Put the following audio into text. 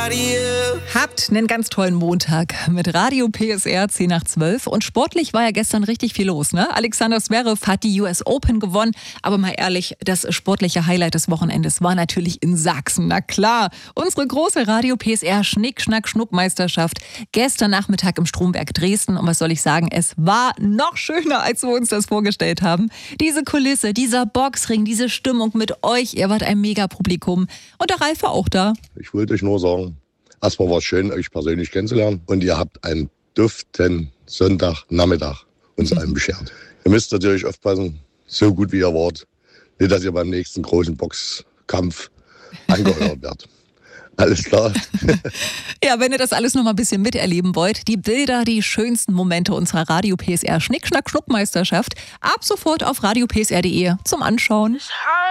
Habt einen ganz tollen Montag mit Radio PSR 10 nach 12. Und sportlich war ja gestern richtig viel los, ne? Alexander Zverev hat die US Open gewonnen. Aber mal ehrlich, das sportliche Highlight des Wochenendes war natürlich in Sachsen. Na klar, unsere große Radio PSR Schnick-Schnack-Schnuck-Meisterschaft gestern Nachmittag im Stromberg Dresden. Und was soll ich sagen, es war noch schöner, als wir uns das vorgestellt haben. Diese Kulisse, dieser Boxring, diese Stimmung mit euch, ihr wart ein Mega-Publikum. Und der Ralf war auch da. Ich wollte euch nur sagen, erstmal war es schön, euch persönlich kennenzulernen. Und ihr habt einen duften Sonntagnachmittag uns allen beschert. Ihr müsst natürlich aufpassen, so gut wie ihr wart, nicht, dass ihr beim nächsten großen Boxkampf angehört werdet. Alles klar. Ja, wenn ihr das alles noch mal ein bisschen miterleben wollt, die Bilder, die schönsten Momente unserer Radio PSR Schnick-Schnack-Schnuck-Meisterschaft ab sofort auf radiopsr.de zum Anschauen.